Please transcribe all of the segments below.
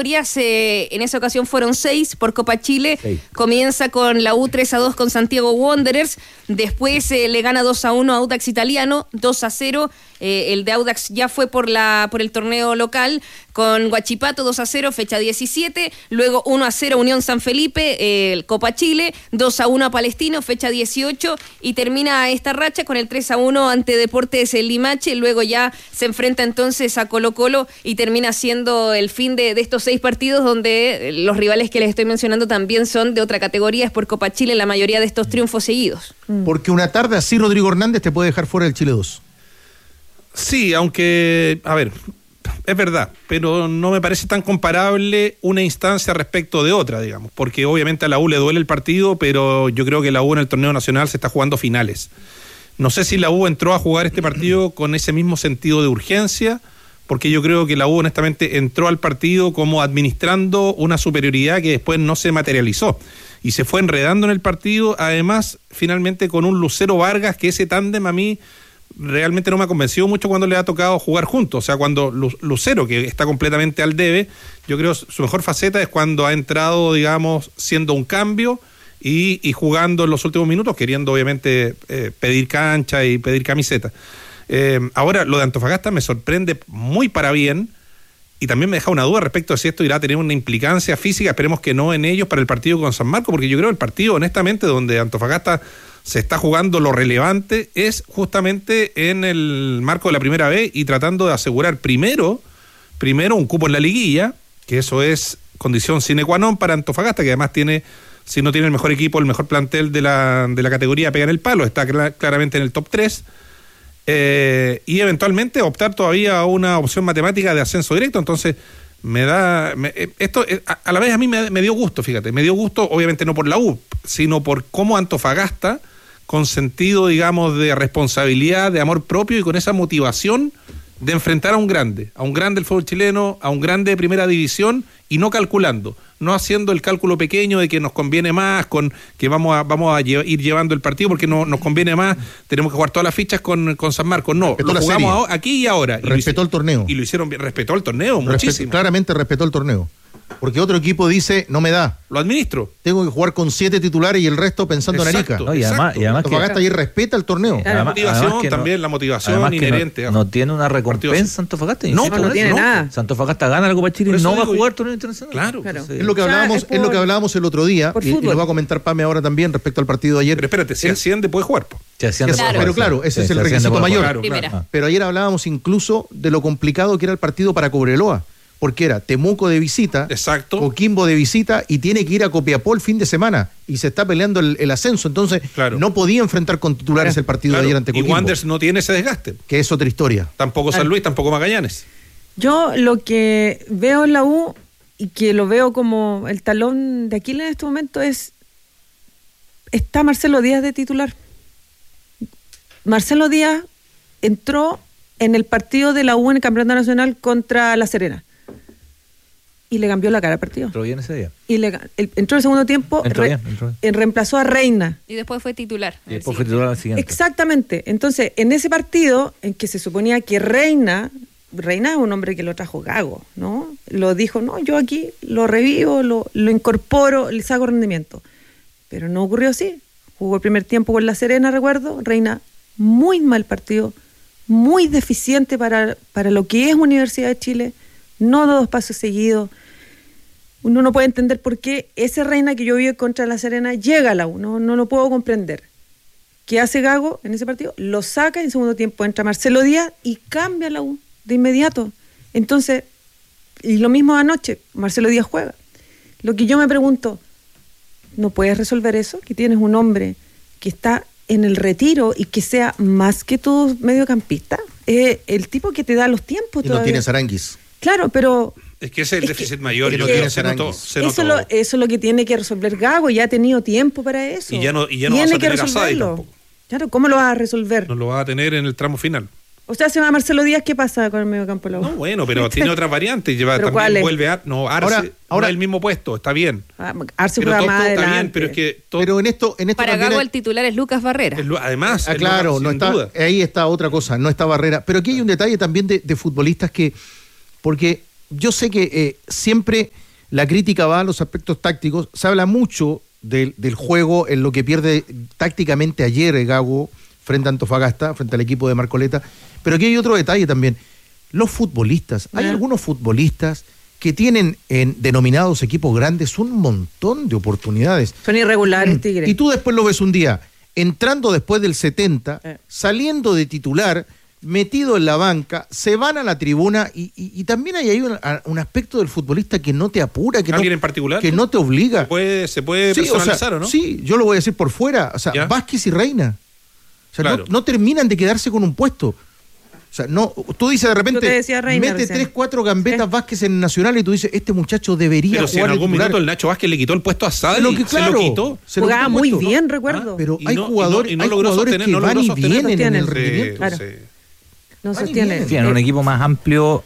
eliminatorias, en esa ocasión fueron 6 por Copa Chile. 6. Comienza con la U 3-2 con Santiago Wanderers, después le gana 2-1 a Audax Italiano, 2-0. El de Audax ya fue por el torneo local, con Huachipato 2-0, fecha 17, luego 1-0 Unión San Felipe, Copa Chile, 2-1 a Palestino, fecha 18, y termina esta racha con el 3-1 ante Deportes Limache. Luego ya se enfrenta entonces a Colo-Colo y termina siendo el fin de estos 6 partidos, donde los rivales que les estoy mencionando también son de otra categoría, es por Copa Chile la mayoría de estos triunfos seguidos. Porque una tarde así Rodrigo Hernández te puede dejar fuera del Chile 2. Sí, aunque, a ver, es verdad, pero no me parece tan comparable una instancia respecto de otra, digamos, porque obviamente a la U le duele el partido, pero yo creo que la U en el torneo nacional se está jugando finales. No sé si la U entró a jugar este partido con ese mismo sentido de urgencia, porque yo creo que la U honestamente entró al partido como administrando una superioridad que después no se materializó y se fue enredando en el partido, además finalmente con un Lucero Vargas, que ese tándem a mí realmente no me ha convencido mucho cuando le ha tocado jugar juntos. O sea, cuando Lucero, que está completamente al debe, yo creo su mejor faceta es cuando ha entrado, digamos, siendo un cambio y jugando en los últimos minutos, queriendo obviamente pedir cancha y pedir camiseta. Ahora, lo de Antofagasta me sorprende muy para bien, y también me deja una duda respecto a si esto irá a tener una implicancia física, esperemos que no en ellos, para el partido con San Marcos, porque yo creo que el partido, honestamente, donde Antofagasta se está jugando lo relevante es justamente en el marco de la primera B y tratando de asegurar primero un cupo en la liguilla, que eso es condición sine qua non para Antofagasta, que además tiene, si no tiene el mejor equipo, el mejor plantel de la categoría, pega en el palo, está claramente en el top 3, y eventualmente optar todavía a una opción matemática de ascenso directo. Entonces esto a la vez a mí me dio gusto, fíjate, me dio gusto obviamente no por la U, sino por cómo Antofagasta, con sentido, digamos, de responsabilidad, de amor propio y con esa motivación de enfrentar a un grande del fútbol chileno, a un grande de primera división, y no calculando, no haciendo el cálculo pequeño de que nos conviene más, con que vamos a ir llevando el partido porque no nos conviene más, tenemos que jugar todas las fichas con San Marcos. No, lo jugamos aquí y ahora. Respetó el torneo. Y lo hicieron bien, respetó el torneo muchísimo. Claramente respetó el torneo. Porque otro equipo dice, no me da. Lo administro. Tengo que jugar con 7 titulares y el resto pensando en Arica. No, y además Antofagasta ahí respeta el torneo. La motivación también, la motivación inherente. No tiene una recompensa Antofagasta. No tiene nada. Antofagasta gana la Copa Chile y no va a jugar torneo internacional. Claro. Es lo que hablábamos el otro día, y lo va a comentar Pame ahora también respecto al partido de ayer. Pero espérate, si asciende puede jugar. Pero claro, ese es el requisito mayor. Pero ayer hablábamos incluso de lo complicado que era el partido para Cobreloa, porque era Temuco de visita, exacto, Coquimbo de visita, y tiene que ir a Copiapó el fin de semana, y se está peleando el ascenso, entonces no podía enfrentar con titulares el partido de ayer ante Coquimbo. Y Wanderers no tiene ese desgaste. Que es otra historia. Tampoco San Luis, tampoco Magallanes. Yo lo que veo en la U, y que lo veo como el talón de Aquiles en este momento, está Marcelo Díaz de titular. Marcelo Díaz entró en el partido de la U en el Campeonato Nacional contra La Serena. Y le cambió la cara al partido. Entró bien ese día. Y entró el segundo tiempo, entró bien. Reemplazó a Reina. Y después fue titular. Y después fue titular al siguiente. Exactamente. Entonces, en ese partido, en que se suponía que Reina es un hombre que lo trajo Gago, ¿no? Lo dijo, no, yo aquí lo revivo, lo incorporo, le saco rendimiento. Pero no ocurrió así. Jugó el primer tiempo con La Serena, recuerdo. Reina, muy mal partido, muy deficiente para lo que es Universidad de Chile. No 2 pasos seguidos. Uno no puede entender por qué ese Reina que yo vi contra La Serena llega a la U. No lo puedo comprender. ¿Qué hace Gago en ese partido? Lo saca y en segundo tiempo entra Marcelo Díaz y cambia la U de inmediato. Entonces, y lo mismo anoche, Marcelo Díaz juega. Lo que yo me pregunto, ¿no puedes resolver eso? Que tienes un hombre que está en el retiro y que sea más que todo mediocampista. El tipo que te da los tiempos. Y todavía no tienes Aranguis. Claro, pero... Es que ese es el déficit mayor. Se notó. Eso es lo que tiene que resolver Gago. Ya ha tenido tiempo para eso. Y ya no vas a tener a Sadi tampoco. Claro, ¿cómo lo vas a resolver? No lo vas a tener en el tramo final. O sea, se va Marcelo Díaz, ¿qué pasa con el mediocampo de la U? No, bueno, pero tiene otras variantes. También vuelve a... No, Arce ahora el mismo puesto, está bien. Arce juega más adelante. Está bien, pero es que... Pero en esto para Gago el titular es Lucas Barrera. Además, claro, no está, ahí está otra cosa, no está Barrera. Pero aquí hay un detalle también de futbolistas que... Porque yo sé que siempre la crítica va a los aspectos tácticos. Se habla mucho del juego en lo que pierde tácticamente ayer Gago frente a Antofagasta, frente al equipo de Marcoleta. Pero aquí hay otro detalle también. Los futbolistas, hay algunos futbolistas que tienen en denominados equipos grandes un montón de oportunidades. Son irregulares, Tigre. Y tú después lo ves un día entrando después del 70, saliendo de titular, metido en la banca, se van a la tribuna y también hay ahí un aspecto del futbolista que no te apura, que ¿alguien en particular? Que no te obliga. Se puede personalizar, ¿o no? Sí, yo lo voy a decir por fuera. O sea, Vázquez y Reina. O sea, claro. no terminan de quedarse con un puesto. O sea, no, tú dices de repente, Reina, mete 3-4 gambetas Vázquez en Nacional y tú dices, este muchacho debería jugar. Pero si en algún minuto el Nacho Vázquez le quitó el puesto a Sadly, se lo quitó. Jugaba muy bien, recuerdo. Pero hay jugadores que van y vienen en el rendimiento. Claro. No sostiene. En un equipo más amplio,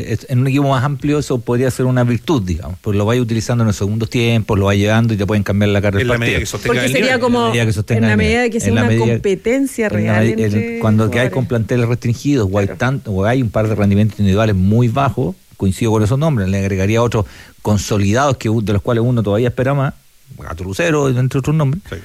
eso podría ser una virtud, digamos, porque lo vais utilizando en los segundos tiempos, lo vais llevando y te pueden cambiar la carrera del partido. Porque sería como en la medida de que sea una competencia real. Cuando hay con planteles restringidos o hay un par de rendimientos individuales muy bajos, coincido con esos nombres, le agregaría otros consolidados de los cuales uno todavía espera más, Gato Lucero, entre otros nombres. Sí,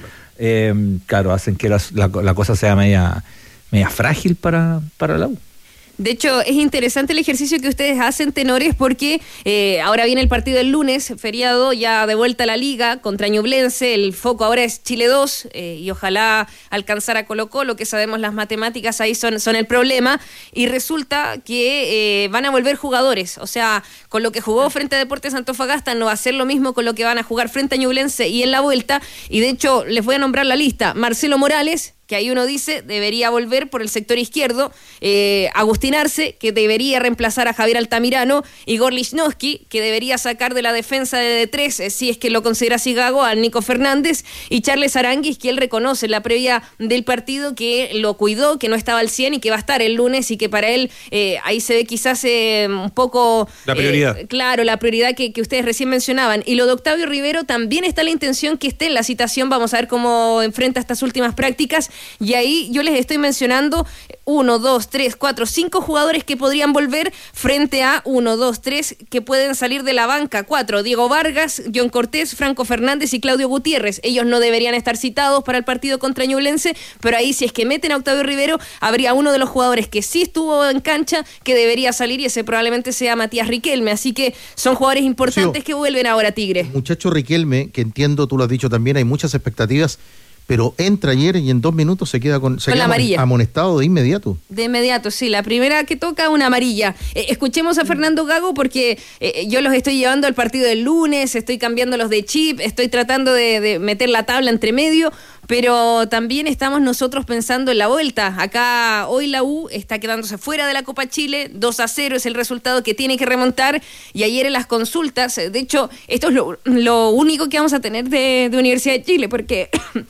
claro, hacen que la cosa sea media frágil para la U. De hecho, es interesante el ejercicio que ustedes hacen, tenores, porque ahora viene el partido del lunes, feriado, ya de vuelta a la liga contra Ñublense, el foco ahora es Chile 2 y ojalá alcanzar a Colo-Colo, que sabemos las matemáticas ahí son el problema, y resulta que van a volver jugadores, o sea, con lo que jugó frente a Deportes Antofagasta no va a ser lo mismo con lo que van a jugar frente a Ñublense y en la vuelta, y de hecho les voy a nombrar la lista: Marcelo Morales, que ahí uno dice debería volver por el sector izquierdo, Agustín Arce, que debería reemplazar a Javier Altamirano, Igor Lichnowsky, que debería sacar de la defensa de D3, si es que lo considera así Gago, al Nico Fernández, y Charles Aranguis, que él reconoce en la previa del partido que lo cuidó, que no estaba al 100 y que va a estar el lunes, y que para él ahí se ve quizás un poco... La prioridad. Claro, la prioridad que ustedes recién mencionaban. Y lo de Octavio Rivero también está la intención que esté en la citación, vamos a ver cómo enfrenta estas últimas prácticas. Y ahí yo les estoy mencionando 1, 2, 3, 4, 5 jugadores que podrían volver frente a 1, 2, 3 que pueden salir de la banca. 4, Diego Vargas, John Cortés, Franco Fernández y Claudio Gutiérrez. Ellos no deberían estar citados para el partido contra Ñublense, pero ahí si es que meten a Octavio Rivero, habría uno de los jugadores que sí estuvo en cancha que debería salir, y ese probablemente sea Matías Riquelme. Así que son jugadores importantes que vuelven ahora, Tigre. Muchacho Riquelme, que entiendo, tú lo has dicho también, hay muchas expectativas, pero entra ayer y en 2 minutos se queda la amarilla, amonestado de inmediato. De inmediato, sí. La primera que toca, una amarilla. Escuchemos a Fernando Gago, porque yo los estoy llevando al partido del lunes, estoy cambiando los de chip, estoy tratando de meter la tabla entre medio, pero también estamos nosotros pensando en la vuelta. Acá hoy la U está quedándose fuera de la Copa Chile, 2-0 es el resultado que tiene que remontar, y ayer en las consultas, de hecho, esto es lo único que vamos a tener de Universidad de Chile, porque...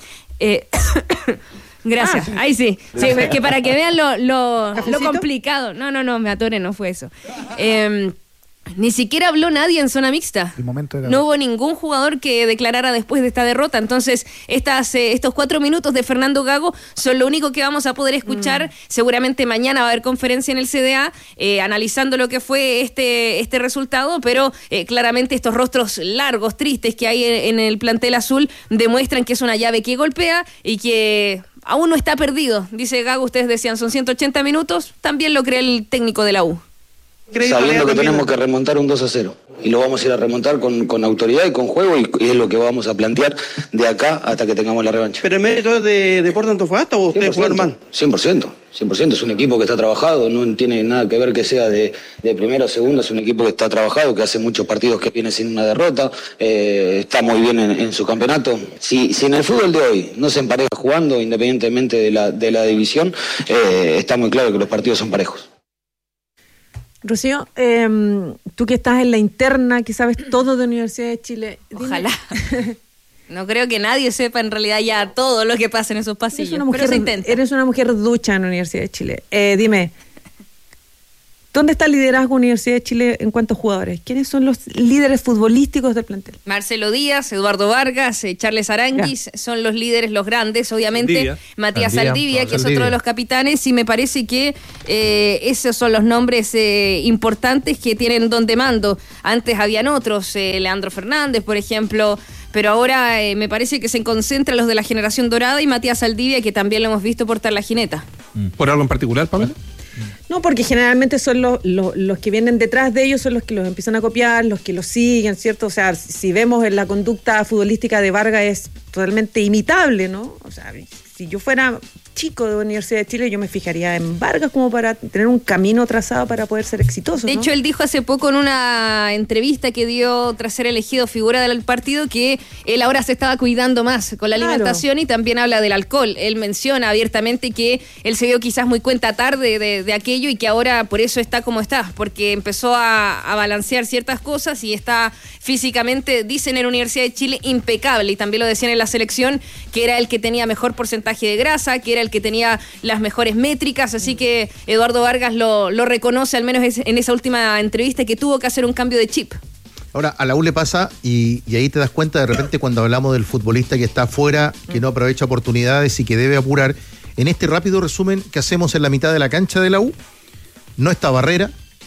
Gracias, ahí sí, que para que vean lo complicado. No, me atoré, no fue eso. Ni siquiera habló nadie en zona mixta. No hubo ningún jugador que declarara después de esta derrota. Entonces, estos 4 minutos de Fernando Gago son lo único que vamos a poder escuchar. Seguramente mañana va a haber conferencia en el CDA analizando lo que fue este resultado, pero claramente estos rostros largos, tristes que hay en el plantel azul demuestran que es una llave que golpea y que aún no está perdido. Dice Gago, ustedes decían, son 180 minutos, también lo cree el técnico de la U. Sabiendo que tenemos que remontar un 2-0 y lo vamos a ir a remontar con autoridad y con juego, y es lo que vamos a plantear de acá hasta que tengamos la revancha. ¿Pero el mérito es de Deportes Antofagasta o ustedes jugaron mal? 100%, es un equipo que está trabajado, no tiene nada que ver que sea de primera o segunda, es un equipo que está trabajado, que hace muchos partidos que viene sin una derrota, está muy bien en su campeonato. Si en el fútbol de hoy no se empareja jugando, independientemente de la división, está muy claro que los partidos son parejos. Rocío, tú que estás en la interna, que sabes todo de Universidad de Chile. Ojalá. No creo que nadie sepa en realidad ya todo lo que pasa en esos pasillos, pero se intenta. Eres una mujer ducha en la Universidad de Chile. Dime, ¿Dónde está el liderazgo Universidad de Chile en cuanto a jugadores? ¿Quiénes son los líderes futbolísticos del plantel? Marcelo Díaz, Eduardo Vargas, Charles Aranguis, son los líderes, los grandes, obviamente. Saldivia. Matías Saldivia, que es otro de los capitanes, y me parece que esos son los nombres importantes que tienen donde mando. Antes habían otros, Leandro Fernández, por ejemplo, pero ahora me parece que se concentran los de la generación dorada y Matías Saldivia, que también lo hemos visto portar la jineta. ¿Por algo en particular, Pamela? No, porque generalmente son los que vienen detrás de ellos, son los que los empiezan a copiar, los que los siguen, ¿cierto? O sea, si vemos en la conducta futbolística de Vargas es totalmente imitable, ¿no? O sea, si yo fuera chico de la Universidad de Chile, yo me fijaría en Vargas como para tener un camino trazado para poder ser exitoso, De ¿no? hecho, él dijo hace poco en una entrevista que dio tras ser elegido figura del partido que él ahora se estaba cuidando más con la alimentación y también habla del alcohol. Él menciona abiertamente que él se dio quizás muy cuenta tarde de aquello y que ahora por eso está como está, porque empezó a balancear ciertas cosas y está físicamente, dicen en la Universidad de Chile, impecable, y también lo decían en la selección, que era el que tenía mejor porcentaje de grasa, que era el que tenía las mejores métricas, así que Eduardo Vargas lo reconoce, al menos en esa última entrevista, que tuvo que hacer un cambio de chip. Ahora, a la U le pasa, y ahí te das cuenta de repente cuando hablamos del futbolista que está afuera, que no aprovecha oportunidades y que debe apurar. En este rápido resumen que hacemos en la mitad de la cancha de la U, no está Barrera,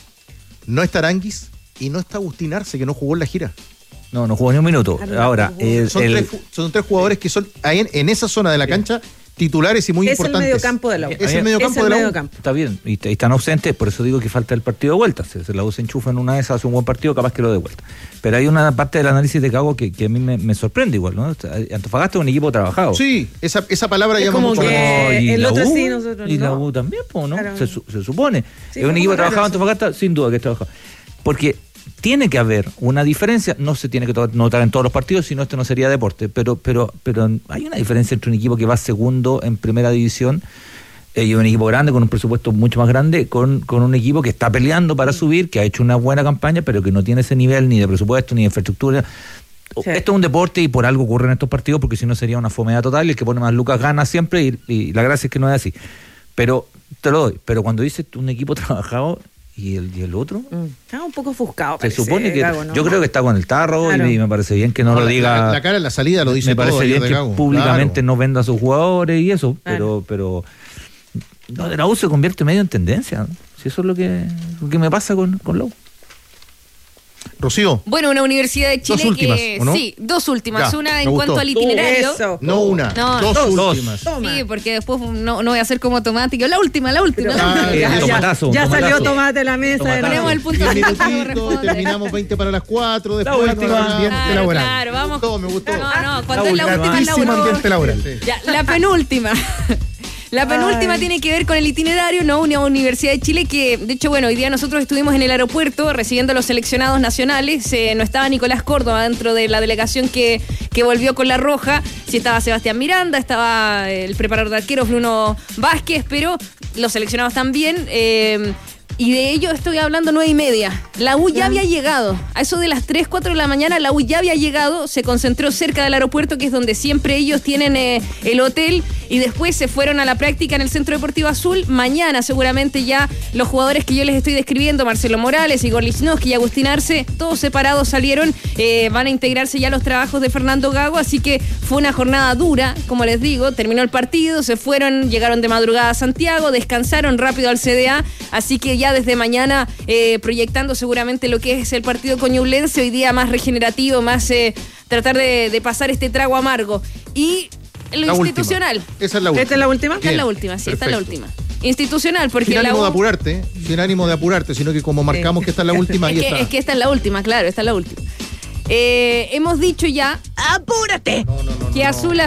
no está Aranguis y no está Agustín Arce, que no jugó en la gira. No jugó ni un minuto. Ahora, Son tres jugadores que son ahí en esa zona de la cancha titulares y muy importantes. Es el mediocampo de la U. Es el mediocampo de la U. Está bien, y están ausentes, por eso digo que falta el partido de vuelta. Si la U se enchufa en una de esas, hace un buen partido, capaz que lo de vuelta. Pero hay una parte del análisis de Gago que a mí me sorprende igual, ¿no? Antofagasta es un equipo trabajado. Sí, esa palabra llama como mucho que la y el la otro U, sí, nosotros y no. la U también, ¿no? Claro. Se supone. Sí, es un fue equipo como trabajado raro Antofagasta, sin duda que es trabajado. Porque tiene que haber una diferencia, no se tiene que notar en todos los partidos, si no esto no sería deporte, pero hay una diferencia entre un equipo que va segundo en primera división y un equipo grande con un presupuesto mucho más grande, con un equipo que está peleando para subir, que ha hecho una buena campaña, pero que no tiene ese nivel ni de presupuesto ni de infraestructura. Sí. Esto es un deporte y por algo ocurre en estos partidos, porque si no sería una fomedad total y el que pone más lucas gana siempre y la gracia es que no es así. Pero te lo doy, pero cuando dices un equipo trabajado y el otro está un poco ofuscado, se supone que Gago, ¿no? Yo creo que está con el tarro, claro. y me parece bien que no lo diga la cara en la salida lo dice me todo, parece bien que Gago, públicamente claro. no venda a sus jugadores y eso, claro. pero no, de la U se convierte medio en tendencia, ¿no? Si eso es lo que me pasa con la U. Rocío. Bueno, una Universidad de Chile dos últimas, que... ¿o no? Sí, dos últimas. Ya, una en cuanto al itinerario. No una, dos últimas. Sí, porque después no voy a hacer como automático. La última. Ya salió tomate a la mesa. Ponemos el punto de terminamos 20 para las 4. Después la última. ambiente laboral. Claro, vamos. Me gustó. No, cuando es la última es la última. Ambiente laboral. Ya, la penúltima. La penúltima tiene que ver con el itinerario, ¿no? Una Universidad de Chile que, de hecho, bueno, hoy día nosotros estuvimos en el aeropuerto recibiendo a los seleccionados nacionales. No estaba Nicolás Córdoba dentro de la delegación que volvió con la Roja. Sí estaba Sebastián Miranda, estaba el preparador de arqueros Bruno Vázquez, pero los seleccionados también. Y de ello estoy hablando 9:30. La U ya había llegado. A eso de las 3, 4 de la mañana, la U ya había llegado. Se concentró cerca del aeropuerto, que es donde siempre ellos tienen el hotel. Y después se fueron a la práctica en el Centro Deportivo Azul. Mañana seguramente ya los jugadores que yo les estoy describiendo, Marcelo Morales, Igor Lichnowsky y Agustín Arce, todos separados salieron. Van a integrarse ya los trabajos de Fernando Gago. Así que fue una jornada dura, como les digo. Terminó el partido, se fueron, llegaron de madrugada a Santiago, descansaron rápido al CDA. Así que ya desde mañana proyectando seguramente lo que es el partido con Ñublense, hoy día más regenerativo, más tratar de pasar este trago amargo. Y lo institucional. Esa es la última. ¿Esta es la última? Esta es la última, sí, esta es la última. Institucional, porque sin ánimo de apurarte, sino que como marcamos que esta es la última, ahí está. Es que esta es la última, claro, esta es la última. Hemos dicho ya, ¡apúrate! Que Azul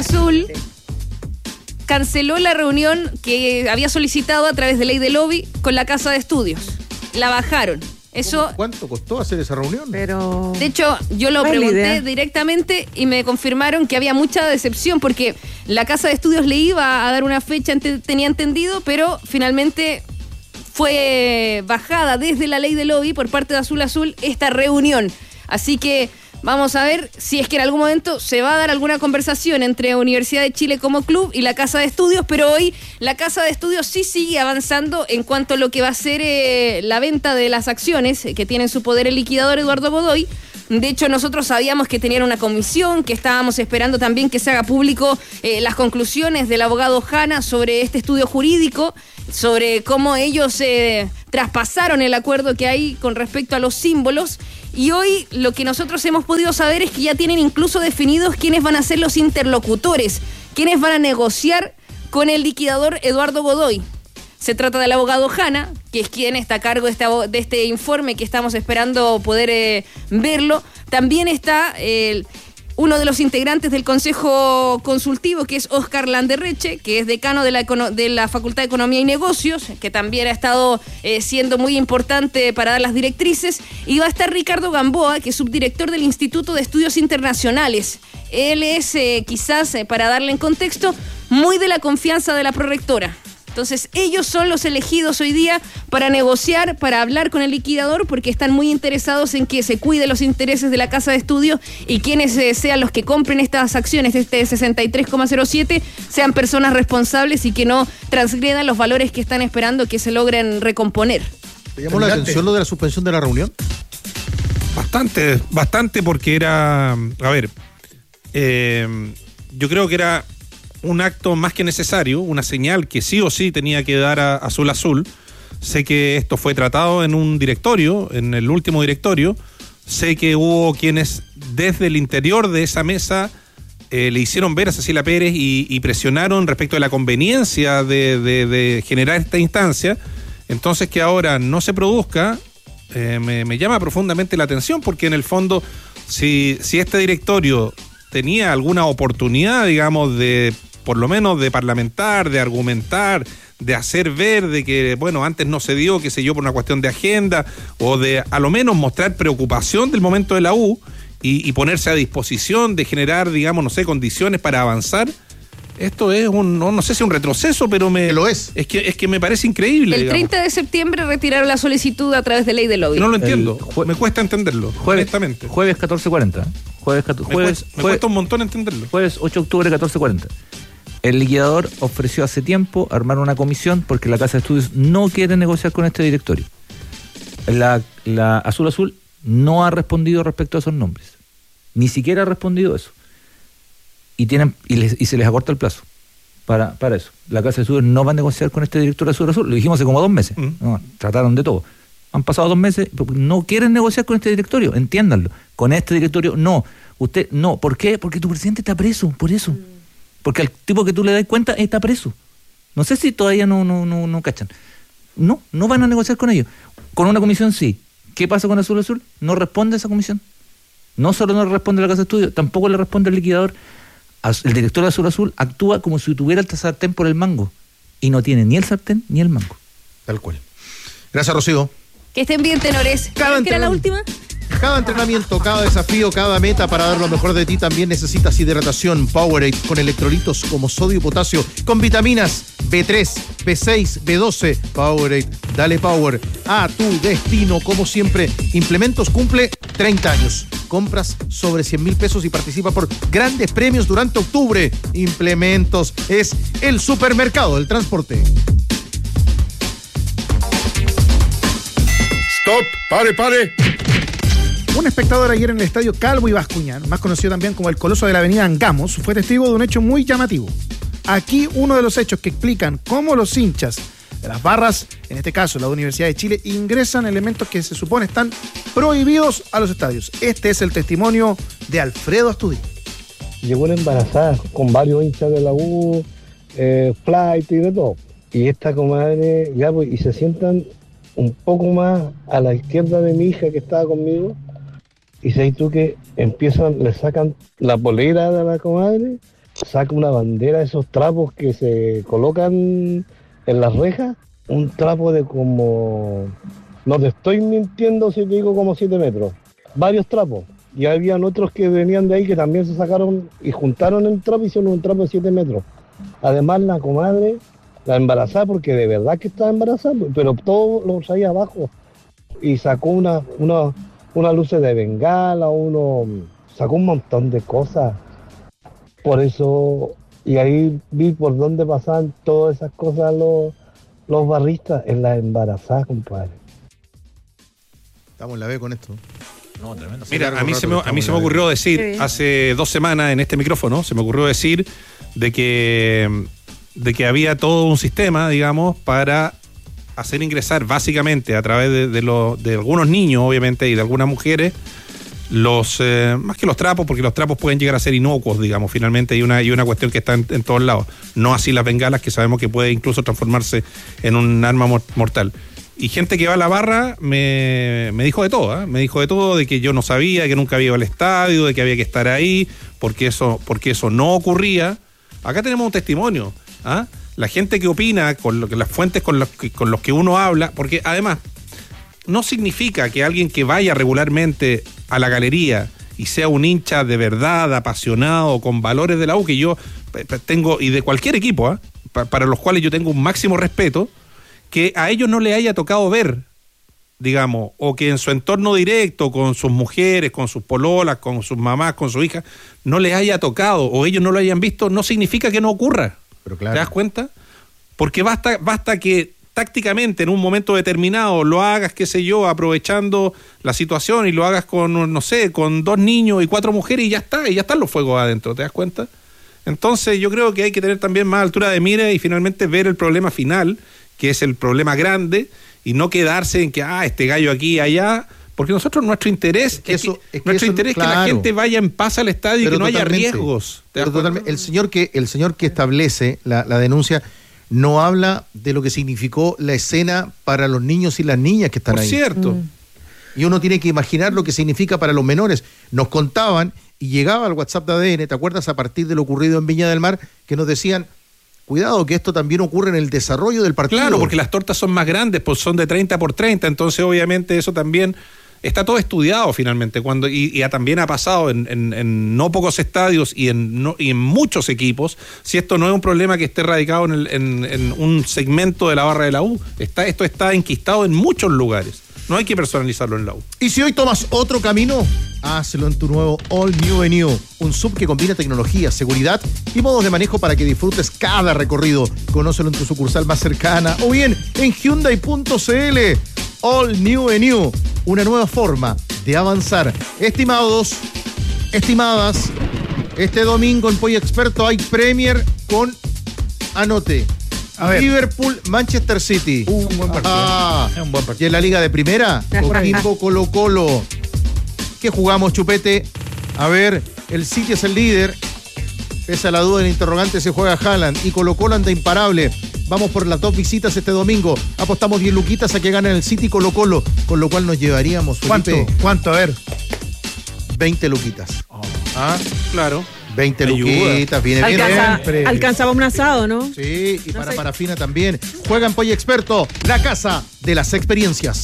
canceló la reunión que había solicitado a través de ley de lobby con la Casa de Estudios. La bajaron. Eso, ¿cuánto costó hacer esa reunión? Pero de hecho, yo lo pregunté directamente y me confirmaron que había mucha decepción porque la Casa de Estudios le iba a dar una fecha, tenía entendido, pero finalmente fue bajada desde la ley de lobby por parte de Azul esta reunión. Así que Vamos a ver si es que en algún momento se va a dar alguna conversación entre Universidad de Chile como club y la Casa de Estudios, pero hoy la Casa de Estudios sí sigue avanzando en cuanto a lo que va a ser la venta de las acciones que tiene en su poder el liquidador Eduardo Godoy. De hecho, nosotros sabíamos que tenían una comisión, que estábamos esperando también que se haga público las conclusiones del abogado Jana sobre este estudio jurídico, sobre cómo ellos traspasaron el acuerdo que hay con respecto a los símbolos. Y hoy lo que nosotros hemos podido saber es que ya tienen incluso definidos quiénes van a ser los interlocutores, quiénes van a negociar con el liquidador Eduardo Godoy. Se trata del abogado Jana, que es quien está a cargo de este informe que estamos esperando poder verlo. También está uno de los integrantes del Consejo Consultivo, que es Óscar Landerreche, que es decano de la Facultad de Economía y Negocios, que también ha estado siendo muy importante para dar las directrices. Y va a estar Ricardo Gamboa, que es subdirector del Instituto de Estudios Internacionales. Él es, quizás, para darle en contexto, muy de la confianza de la prorectora. Entonces, ellos son los elegidos hoy día para negociar, para hablar con el liquidador, porque están muy interesados en que se cuide los intereses de la Casa de Estudios y quienes sean los que compren estas acciones, este 63,07, sean personas responsables y que no transgredan los valores que están esperando que se logren recomponer. ¿Te llamó la atención lo de la suspensión de la reunión? Bastante, porque era, yo creo que era un acto más que necesario, una señal que sí o sí tenía que dar a Azul Azul. Sé que esto fue tratado en un directorio, en el último directorio. Sé que hubo quienes desde el interior de esa mesa le hicieron ver a Cecilia Pérez y presionaron respecto de la conveniencia de generar esta instancia. Entonces, que ahora no se produzca, me llama profundamente la atención, porque en el fondo, si este directorio tenía alguna oportunidad, digamos, de por lo menos de parlamentar, de argumentar, de hacer ver de que, bueno, antes no se dio, qué sé yo, por una cuestión de agenda, o de a lo menos mostrar preocupación del momento de la U y ponerse a disposición de generar, digamos, no sé, condiciones para avanzar. Esto es no sé si un retroceso, pero lo es. Es que me parece increíble. El 30 de septiembre retiraron la solicitud a través de ley de lobby. No lo entiendo. Me cuesta entenderlo, honestamente. Jueves 14:40. Me cuesta un montón entenderlo. Jueves 8 de octubre 14:40. El liquidador ofreció hace tiempo armar una comisión porque la Casa de Estudios no quiere negociar con este directorio. La Azul Azul no ha respondido respecto a esos nombres. Ni siquiera ha respondido eso. Y se les acorta el plazo para eso. La Casa de Estudios no va a negociar con este director de Azul Azul. Lo dijimos hace como 2 meses. No, trataron de todo. Han pasado 2 meses, no quieren negociar con este directorio, entiéndanlo. Con este directorio no. Usted no. ¿Por qué? Porque tu presidente está preso, por eso. Porque al tipo que tú le das cuenta está preso. No sé si todavía no cachan. No van a negociar con ellos. Con una comisión sí. ¿Qué pasa con Azul Azul? No responde esa comisión. No solo no responde la Casa de Estudios, tampoco le responde el liquidador. El director de Azul Azul actúa como si tuviera el sartén por el mango. Y no tiene ni el sartén ni el mango. Tal cual. Gracias, Rocío. Que estén bien, tenores. ¿Qué era la última? Cada entrenamiento, cada desafío, cada meta para dar lo mejor de ti también necesitas hidratación Powerade con electrolitos como sodio y potasio, con vitaminas B3, B6, B12. Powerade, dale power a tu destino. Como siempre, Implementos cumple 30 años. Compras sobre 100.000 pesos y participa por grandes premios durante octubre. Implementos es el supermercado del transporte. Stop, pare. Un espectador ayer en el estadio Calvo y Bascuñán, más conocido también como el Coloso de la avenida Angamos, fue testigo de un hecho muy llamativo. Aquí uno de los hechos que explican cómo los hinchas de las barras, en este caso la Universidad de Chile, ingresan elementos que se supone están prohibidos a los estadios. Este es el testimonio de Alfredo Astudillo. Llegó una embarazada con varios hinchas de la U, flight y de todo. Y esta comadre, ya pues, y se sientan un poco más a la izquierda de mi hija que estaba conmigo. Y sabes tú que le sacan la polera de la comadre, saca una bandera, esos trapos que se colocan en las rejas, un trapo de como, no te estoy mintiendo si te digo como 7 metros, varios trapos. Y habían otros que venían de ahí que también se sacaron y juntaron el trapo y hicieron un trapo de 7 metros. Además la comadre, la embarazada, porque de verdad que estaba embarazada, pero todo lo traía abajo. Y sacó unas luces de bengala, uno sacó un montón de cosas. Por eso, y ahí vi por dónde pasaban todas esas cosas los barristas, en las embarazadas, compadre. Estamos en la B con esto. No, tremendo. Mira, a mí se me ocurrió decir, hace 2 semanas en este micrófono, se me ocurrió decir de que había todo un sistema, digamos, para hacer ingresar básicamente a través de algunos niños, obviamente, y de algunas mujeres, más que los trapos, porque los trapos pueden llegar a ser inocuos, digamos, finalmente hay una cuestión que está en todos lados, no así las bengalas, que sabemos que puede incluso transformarse en un arma mortal. Y gente que va a la barra me dijo de todo, ¿eh? Me dijo de todo, de que yo no sabía, que nunca había ido al estadio, de que había que estar ahí, porque eso no ocurría. Acá tenemos un testimonio, ¿ah? La gente que opina, las fuentes con los que uno habla, porque además no significa que alguien que vaya regularmente a la galería y sea un hincha de verdad, apasionado, con valores de la U, que yo tengo, y de cualquier equipo, ¿eh? Para los cuales yo tengo un máximo respeto, que a ellos no les haya tocado ver, digamos, o que en su entorno directo, con sus mujeres, con sus pololas, con sus mamás, con sus hijas, no les haya tocado, o ellos no lo hayan visto, no significa que no ocurra. Pero claro. ¿Te das cuenta? Porque basta que tácticamente en un momento determinado lo hagas, qué sé yo, aprovechando la situación, y lo hagas con, no sé, con 2 niños y 4 mujeres, y ya están los fuegos adentro, ¿te das cuenta? Entonces yo creo que hay que tener también más altura de mira y finalmente ver el problema final, que es el problema grande, y no quedarse en que, este gallo aquí y allá, porque nosotros nuestro interés es que la gente vaya en paz al estadio, pero y que no haya riesgos. Pero totalmente. El señor que establece la denuncia no habla de lo que significó la escena para los niños y las niñas que están ahí. Por cierto. Y uno tiene que imaginar lo que significa para los menores. Nos contaban, y llegaba al WhatsApp de ADN, ¿te acuerdas? A partir de lo ocurrido en Viña del Mar, que nos decían, cuidado, que esto también ocurre en el desarrollo del partido. Claro, porque las tortas son más grandes, pues son de 30 por 30, entonces obviamente eso también está todo estudiado finalmente, y también ha pasado en no pocos estadios y en muchos equipos, si esto no es un problema que esté radicado en un segmento de la barra de la U, esto está enquistado en muchos lugares. No hay que personalizarlo en la U. Y si hoy tomas otro camino, hazlo en tu nuevo All New Venue. Un sub que combina tecnología, seguridad y modos de manejo para que disfrutes cada recorrido. Conócelo en tu sucursal más cercana o bien en Hyundai.cl. All New Venue. Una nueva forma de avanzar. Estimados, estimadas, este domingo en Pollo Experto hay Premier con, anote, Liverpool, Manchester City. Un buen partido. Es un buen partido. ¿Y en la Liga de Primera? Coquimbo, Colo-Colo. ¿Qué jugamos, Chupete? A ver, el City es el líder. Pese a la duda del interrogante, se juega Haaland. Y Colo-Colo anda imparable. Vamos por las 2 visitas este domingo. Apostamos 10 luquitas a que ganen el City y Colo-Colo. Con lo cual nos llevaríamos, Felipe, ¿Cuánto? A ver. 20 luquitas. Claro. 20 luquitas, viene bien. Alcanzaba un asado, ¿no? Sí, y para parafina también. Juega en Pollo Experto, la casa de las experiencias.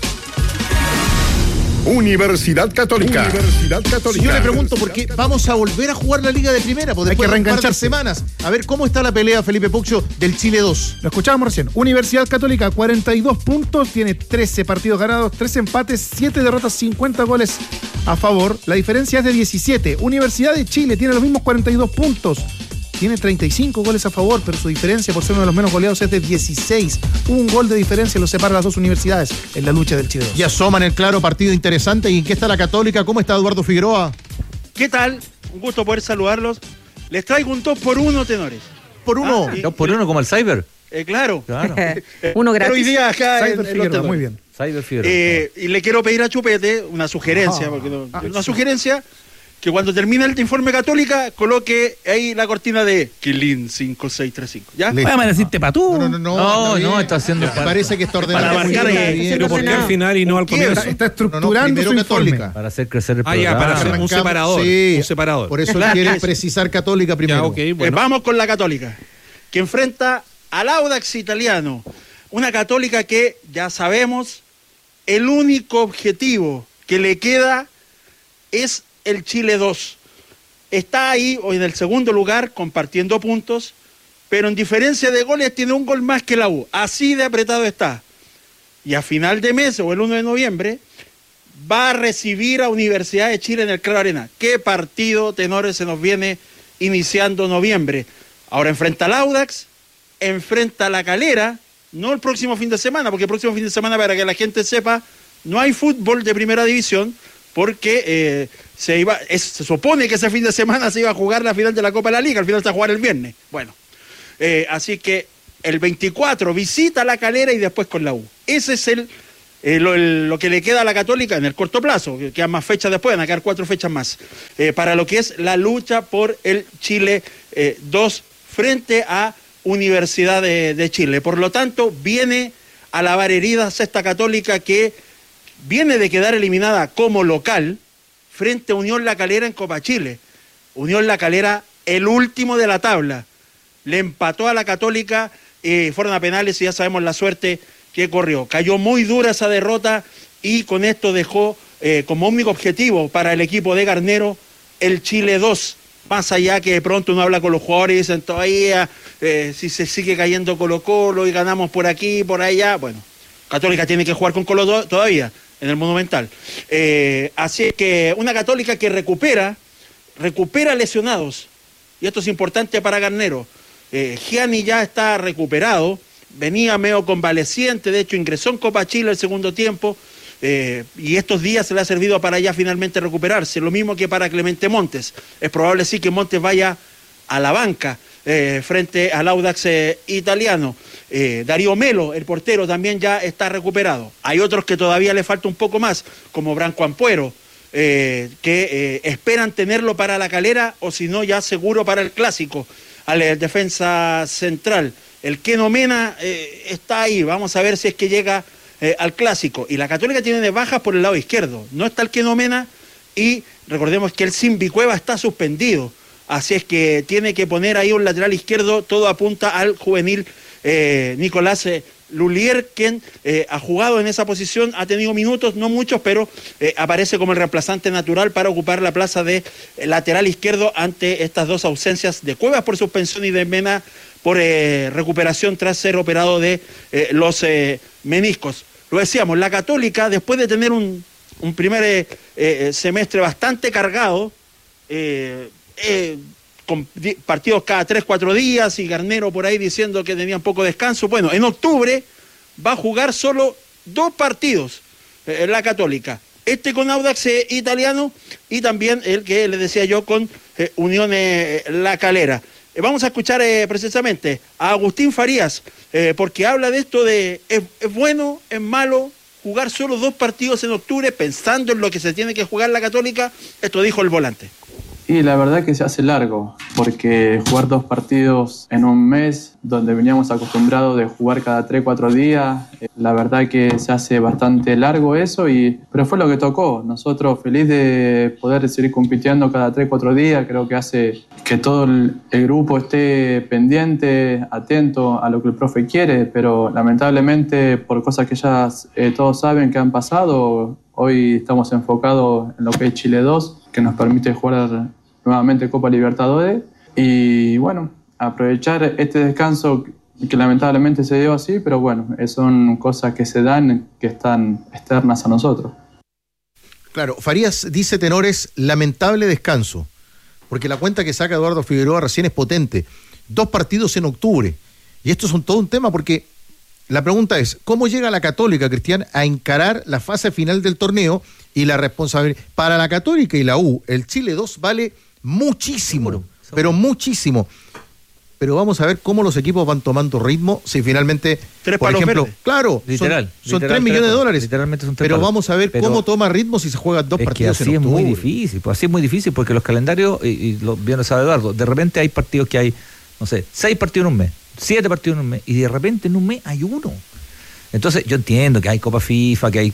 Universidad Católica. Yo le pregunto por qué vamos a volver a jugar la Liga de Primera, porque después de un par de semanas. A ver, ¿cómo está la pelea, Felipe Puccio, del Chile 2? Lo escuchábamos recién. Universidad Católica, 42 puntos, tiene 13 partidos ganados, 3 empates, 7 derrotas, 50 goles a favor. La diferencia es de 17. Universidad de Chile tiene los mismos 42 puntos. Tiene 35 goles a favor, pero su diferencia por ser uno de los menos goleados es de 16. Un gol de diferencia los separa las dos universidades en la lucha del Chile 2. Y asoman el claro partido interesante. ¿Y en qué está la Católica? ¿Cómo está Eduardo Figueroa? ¿Qué tal? Un gusto poder saludarlos. Les traigo un 2x1, tenores. ¿Por uno? 2x1 como el Cyber. Claro. Uno gratis. Pero hoy día acá Cyber Figueroa, muy bien. Cyber Figueroa. Y le quiero pedir a Chupete una sugerencia, sugerencia, que cuando termine el informe Católica coloque ahí la cortina de Quilín 5635. ¿Ya? Voy a decirte patú. No, está haciendo. Parece que está ordenado. Para marcar ahí. Pero ¿por qué al final y no al comienzo? Está estructurando su informe. Para hacer crecer el programa. Para hacer un separador. Sí, un separador. Por eso quiere precisar Católica primero. Bueno. Vamos con la Católica, que enfrenta al Audax Italiano. Una Católica que, ya sabemos, el único objetivo que le queda es el Chile 2. Está ahí hoy en el segundo lugar compartiendo puntos, pero en diferencia de goles tiene un gol más que la U. Así de apretado está. Y a final de mes o el 1 de noviembre va a recibir a Universidad de Chile en el Claro Arena. ¿Qué partido, tenores, se nos viene iniciando noviembre? Ahora enfrenta al Audax, enfrenta a La Calera, no el próximo fin de semana, porque el próximo fin de semana, para que la gente sepa, no hay fútbol de primera división, porque se supone que ese fin de semana se iba a jugar la final de la Copa de la Liga, al final se va a jugar el viernes. Bueno, así que el 24 visita a La Calera y después con la U. Ese es lo que le queda a la Católica en el corto plazo, que quedan más fechas después, van a quedar 4 fechas más, para lo que es la lucha por el Chile 2 frente a Universidad de Chile. Por lo tanto, viene a lavar heridas esta Católica, que viene de quedar eliminada como local frente a Unión La Calera en Copa Chile. Unión La Calera, el último de la tabla, le empató a la Católica, fueron a penales y ya sabemos la suerte que corrió. Cayó muy dura esa derrota y con esto dejó como único objetivo para el equipo de Garnero el Chile 2. Más allá que de pronto uno habla con los jugadores y dicen todavía si se sigue cayendo Colo-Colo y ganamos por aquí, por allá. Bueno, Católica tiene que jugar con Colo todavía en el Monumental. Así que una Católica que recupera lesionados. Y esto es importante para Garnero. Gianni ya está recuperado, venía medio convaleciente, de hecho ingresó en Copa Chile el segundo tiempo, y estos días se le ha servido para ya finalmente recuperarse, lo mismo que para Clemente Montes. Es probable sí que Montes vaya a la banca frente al Audax italiano. Darío Melo, el portero, también ya está recuperado. Hay otros que todavía le falta un poco más, como Branco Ampuero, que esperan tenerlo para La Calera, o si no ya seguro para el clásico, al defensa central. El Keno Mena está ahí, vamos a ver si es que llega al clásico. Y la Católica tiene de bajas por el lado izquierdo, no está el Keno Mena, y recordemos que el Simbi Cueva está suspendido, así es que tiene que poner ahí un lateral izquierdo. Todo apunta al juvenil Nicolás Lulier, quien ha jugado en esa posición, ha tenido minutos, no muchos, pero aparece como el reemplazante natural para ocupar la plaza de lateral izquierdo ante estas dos ausencias de Cuevas por suspensión y de Mena por recuperación tras ser operado de los meniscos. Lo decíamos, la Católica, después de tener un primer semestre bastante cargado, con partidos cada 3-4 días y Garnero por ahí diciendo que tenían poco descanso. Bueno, en octubre va a jugar solo 2 partidos la Católica. Este con Audax italiano y también el que les decía yo con Unión La Calera. Vamos a escuchar precisamente a Agustín Farías, porque habla de esto de ¿es bueno, es malo jugar solo 2 partidos en octubre pensando en lo que se tiene que jugar la Católica? Esto dijo el volante. Y la verdad que se hace largo, porque jugar 2 partidos en un mes, donde veníamos acostumbrados de jugar cada 3-4 días, la verdad que se hace bastante largo eso, pero fue lo que tocó. Nosotros feliz de poder seguir compitiendo cada 3-4 días, creo que hace que todo el grupo esté pendiente, atento a lo que el profe quiere, pero lamentablemente por cosas que ya todos saben que han pasado, hoy estamos enfocados en lo que es Chile 2, que nos permite jugar nuevamente Copa Libertadores, y bueno, aprovechar este descanso que lamentablemente se dio así, pero bueno, son cosas que se dan, que están externas a nosotros. Claro, Farías dice, tenores, lamentable descanso, porque la cuenta que saca Eduardo Figueroa recién es potente. 2 partidos en octubre, y esto es todo un tema, porque la pregunta es, ¿cómo llega la Católica, Cristian, a encarar la fase final del torneo? Y la responsabilidad para la Católica y la U, el Chile 2 vale muchísimo, pero muchísimo. Pero vamos a ver cómo los equipos van tomando ritmo, si finalmente, por ejemplo, verdes. Claro, son 3 millones de dólares, literalmente son 3 pero palos. Vamos a ver cómo toma ritmo si se juegan 2 partidos en octubre. Así es muy difícil, porque los calendarios, y lo bien lo sabe Eduardo, de repente hay partidos que hay, no sé, 6 partidos en un mes, 7 partidos en un mes, y de repente en un mes hay 1. Entonces yo entiendo que hay Copa FIFA, que hay,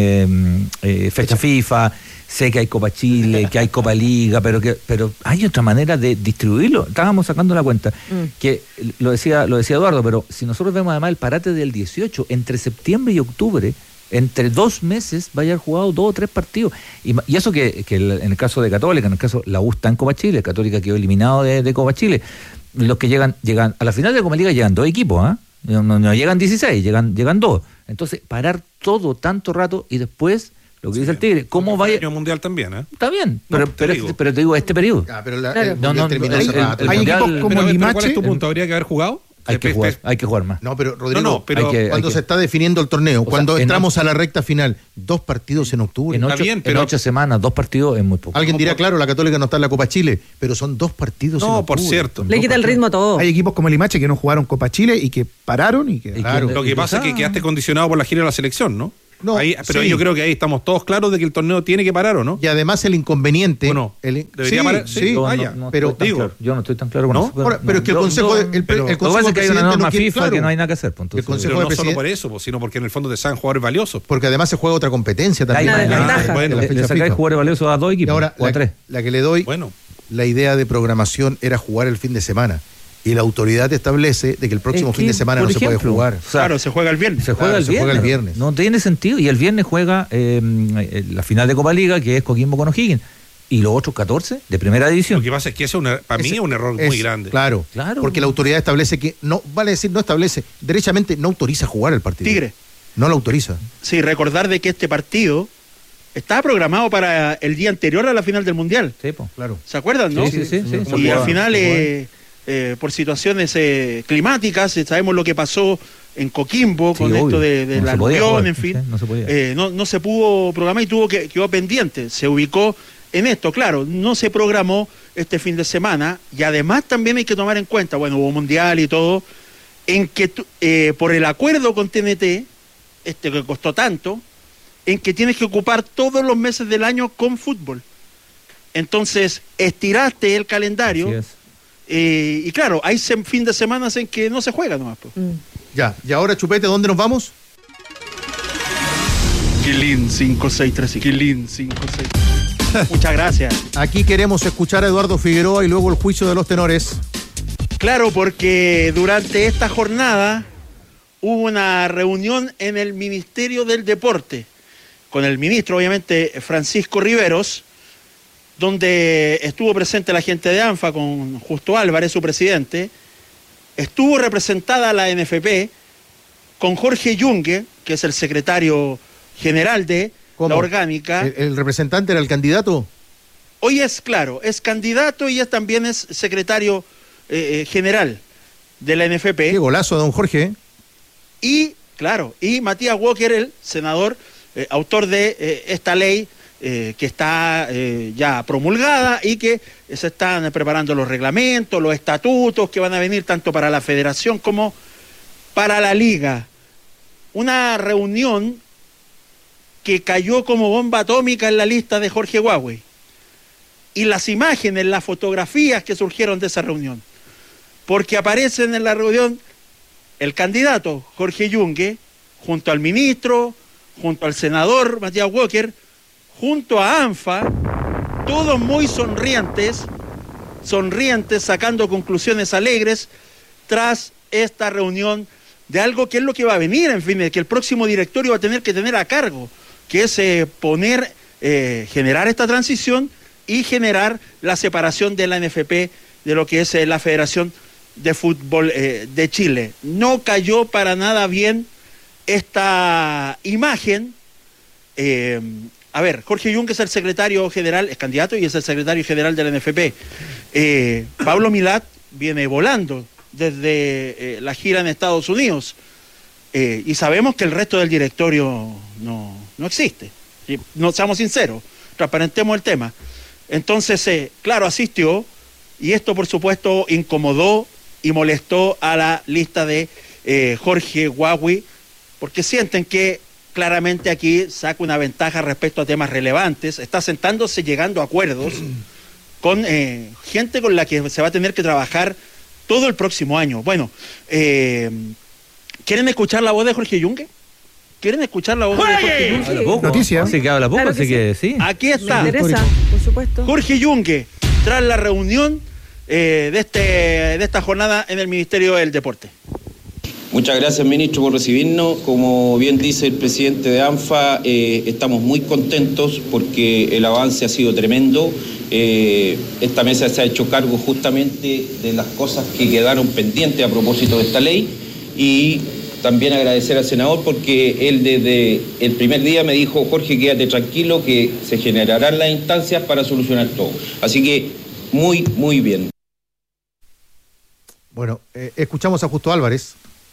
fecha FIFA, sé que hay Copa Chile, que hay Copa Liga, pero hay otra manera de distribuirlo. Estábamos sacando la cuenta, que lo decía Eduardo, pero si nosotros vemos además el parate del 18, entre septiembre y octubre, entre 2 meses va a haber jugado 2 o 3 partidos. Y eso que en el caso de Católica, en el caso la U está en Copa Chile, Católica quedó eliminado de Copa Chile. Los que llegan a la final de Copa Liga llegan 2 equipos, ¿ah? No llegan 16, llegan 2. Entonces, parar todo tanto rato y después Lo que dice el Tigre, ¿cómo vaya? El año mundial también, ¿eh? Está bien, No, pero te digo, este periodo. Pero Claro. Hay equipos como ¿Cuál es Limache. tu punto? ¿Habría que haber jugado? Hay que jugar más. No, pero Rodrigo, No, pero cuando se está definiendo el torneo, cuando entramos a la recta final, 2 partidos en octubre. En 8 semanas, 2 partidos es muy poco. Alguien dirá, claro, la Católica no está en la Copa Chile, pero son 2 partidos en octubre. No, por cierto. Le quita el ritmo a todo. Hay equipos como Limache que no jugaron Copa Chile y que pararon y que. Claro. Lo que pasa es que quedaste condicionado por la gira de la selección, ¿no? No, pero sí. yo creo que ahí estamos todos claros de que el torneo tiene que parar, ¿o no? Y además el inconveniente. ¿O no? sí, ¿Debería parar? sí, Yo vaya, no pero estoy tan claro. Yo no estoy tan claro con ¿No? eso. Ahora, pero es que el Consejo lo que pasa es que hay una norma FIFA que no hay nada que hacer. Pues, entonces, Consejo Pero de no solo Presidente- por eso, pues, sino porque en el fondo te sacan jugadores valiosos. porque además se juega otra competencia también. Hay una en la- ventaja. Bueno, en la le fecha sacáis FIFA. jugadores valiosos a 2 Y equipos ahora o a 3. la que le doy, Bueno, la idea de programación era jugar el fin de semana. Y la autoridad establece de que el próximo Es que, fin de semana por no se puede ejemplo, jugar. o sea, Claro, se juega el viernes. Se juega, Claro, el se viernes. juega el viernes. No tiene sentido. Y el viernes juega la final de Copa Liga, que es Coquimbo con O'Higgins. Y los otros 14 de primera división. lo que pasa es que eso para mí es un error muy grande. Claro, Claro. porque la autoridad establece que, no vale decir no establece, derechamente no autoriza jugar el partido. Tigre. No lo autoriza. Sí, recordar de que este partido estaba programado para el día anterior a la final del Mundial. Sí, po. Claro. ¿Se acuerdan, no? Sí. Y al final, por situaciones climáticas, sabemos lo que pasó en Coquimbo Sí, con obvio. esto de No la se podía aluvión, jugar, en fin. sí, no se podía. No se pudo programar y quedó pendiente. Se ubicó en esto, claro, no se programó este fin de semana y además también hay que tomar en cuenta, bueno, hubo Mundial y todo, en que por el acuerdo con TNT, que costó tanto, en que tienes que ocupar todos los meses del año con fútbol. Entonces, estiraste el calendario Así es. y claro, hay fin de semana en que no se juega nomás. Pues. Ya, y ahora Chupete, ¿dónde nos vamos? Quilín 563. Quilín 563. Muchas gracias. Aquí queremos escuchar a Eduardo Figueroa y luego el juicio de los tenores. Claro, porque durante esta jornada hubo una reunión en el Ministerio del Deporte con el ministro, obviamente, Francisco Riveros, donde estuvo presente la gente de ANFA con Justo Álvarez, su presidente. Estuvo representada la NFP con Jorge Yungue, que es el secretario general de ¿Cómo? la orgánica. ¿El representante era el candidato? Hoy es candidato y también es secretario general de la NFP. Qué golazo, don Jorge. Y, claro, y Matías Walker, el senador, autor de esta ley que está ya promulgada y que se están preparando los reglamentos, los estatutos que van a venir tanto para la federación como para la liga. Una reunión que cayó como bomba atómica en la lista de Jorge Huawei. Y las imágenes, las fotografías que surgieron de esa reunión. Porque aparecen en la reunión el candidato Jorge Yungue, junto al ministro, junto al senador Matías Walker, junto a ANFA, todos muy sonrientes, sacando conclusiones alegres tras esta reunión de algo que es lo que va a venir, en fin, que el próximo directorio va a tener que tener a cargo, que es generar esta transición y generar la separación de la NFP de lo que es la Federación de Fútbol de Chile. No cayó para nada bien esta imagen. A ver, Jorge Yungue es el secretario general, es candidato y es el secretario general de la NFP. Pablo Milat viene volando desde la gira en Estados Unidos y sabemos que el resto del directorio no existe. No, seamos sinceros, transparentemos el tema. Entonces, claro, asistió y esto por supuesto incomodó y molestó a la lista de Jorge Huawei porque sienten que claramente aquí saca una ventaja respecto a temas relevantes, está sentándose, llegando a acuerdos con gente con la que se va a tener que trabajar todo el próximo año. Bueno, ¿quieren escuchar la voz de Jorge Yungue? ¿Quieren escuchar la voz de Jorge Yungue? Habla poco. Noticia. Así que habla poco, Claro que así que sí. Aquí Me está. interesa, por supuesto. Jorge Yungue, tras la reunión de esta jornada en el Ministerio del Deporte. Muchas gracias, ministro, por recibirnos. Como bien dice el presidente de ANFA, estamos muy contentos porque el avance ha sido tremendo. Esta mesa se ha hecho cargo justamente de las cosas que quedaron pendientes a propósito de esta ley y también agradecer al senador porque él desde el primer día me dijo, Jorge, quédate tranquilo que se generarán las instancias para solucionar todo. Así que muy, muy bien. Bueno, escuchamos a Justo Álvarez.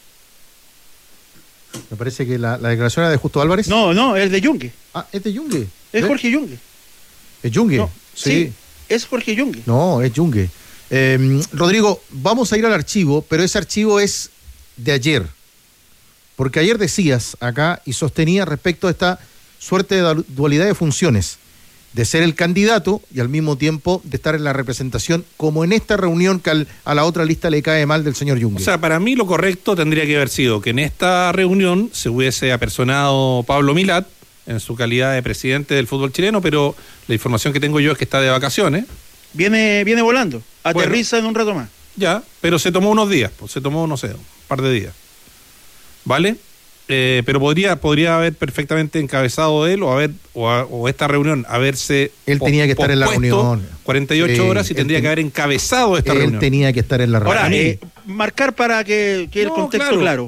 Me parece que la declaración era de Justo Álvarez. No, es de Yungue. Ah, es de Yungue. Es Jorge Yungue. ¿Es Yungue? No, sí, es Jorge Yungue. No, es Yungue. Rodrigo, vamos a ir al archivo, pero ese archivo es de ayer. Porque ayer decías acá y sostenía respecto a esta suerte de dualidad de funciones, de ser el candidato y al mismo tiempo de estar en la representación, como en esta reunión que a la otra lista le cae mal del señor Yungue. O sea, para mí lo correcto tendría que haber sido que en esta reunión se hubiese apersonado Pablo Milat en su calidad de presidente del fútbol chileno, pero la información que tengo yo es que está de vacaciones. Viene volando, aterriza en un rato más. Ya, pero se tomó unos días, pues se tomó, no sé, un par de días. ¿Vale? Pero podría haber perfectamente encabezado él o esta reunión haberse él tenía que estar en la reunión 48 horas y tendría que haber encabezado esta reunión. Él tenía que estar en la reunión. Ahora, marcar para que el contexto claro.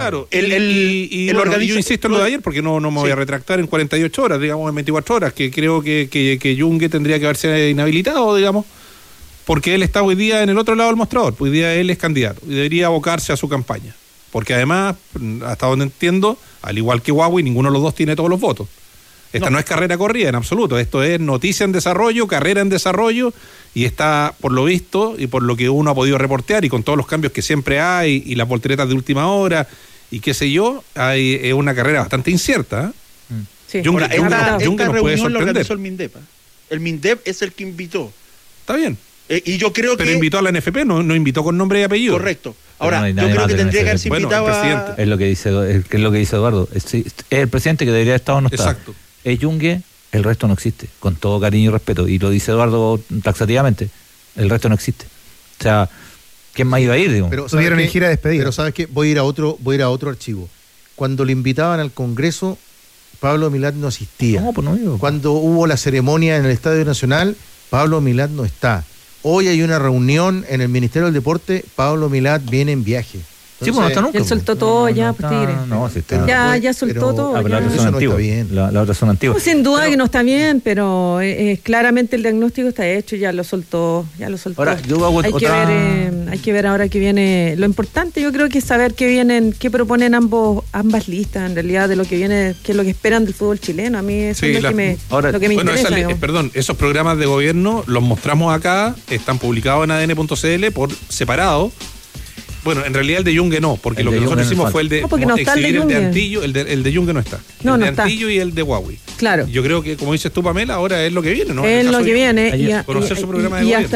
Yo insisto en lo de ayer porque no me voy a retractar en 48 horas, digamos en 24 horas, que creo que Yungue tendría que haberse inhabilitado, digamos, porque él está hoy día en el otro lado del mostrador, hoy día él es candidato y debería abocarse a su campaña. Porque además, hasta donde entiendo, al igual que Huawei, ninguno de los dos tiene todos los votos. Esta no es carrera corrida en absoluto, esto es noticia en desarrollo, carrera en desarrollo, y está, por lo visto, y por lo que uno ha podido reportear, y con todos los cambios que siempre hay, y las volteretas de última hora, y qué sé yo, es una carrera bastante incierta. Sí. Esta reunión lo organizó el MINDEP. El MINDEP es el que invitó. Está bien. Y yo creo pero invitó a la NFP, no invitó con nombre y apellido. Correcto. Ahora, yo creo que tendría que haberse invitado a... Es lo que dice Eduardo. Es el presidente que debería haber estado, no está. Exacto. Es Yungue, el resto no existe. Con todo cariño y respeto. Y lo dice Eduardo taxativamente. El resto no existe. O sea, ¿quién más iba a ir? Digo? Pero estuvieron en gira de despedida. Pero ¿sabes qué? Voy a ir a otro archivo. Cuando le invitaban al Congreso, Pablo Milat no asistía. No, pues no digo. Cuando hubo la ceremonia en el Estadio Nacional, Pablo Milat no está. Hoy hay una reunión en el Ministerio del Deporte, Pablo Milat viene en viaje. Entonces, sí, pues no está nunca. Él soltó todo ya, pues Tigre. No, sí está. Ya soltó todo. La otra son antiguas. La otra son antiguas. No, sin duda que no está bien, pero claramente el diagnóstico está hecho, ya lo soltó. Ahora, yo hago hay que ver ahora que viene. Lo importante yo creo que es saber qué proponen ambas listas, en realidad, de lo que viene, qué es lo que esperan del fútbol chileno. A mí eso es lo que me interesa. Esos programas de gobierno los mostramos acá, están publicados en ADN.cl por separado. Bueno, en realidad el de Yungue no, porque lo que nosotros hicimos fue el de exhibir el de Antillo, el de Yungue no está. No, el de está. Antillo y el de Huawei. Claro. Yo creo que, como dices tú, Pamela, ahora es lo que viene, ¿no? Es lo que viene. Conocer su programa de gobierno. Y hasta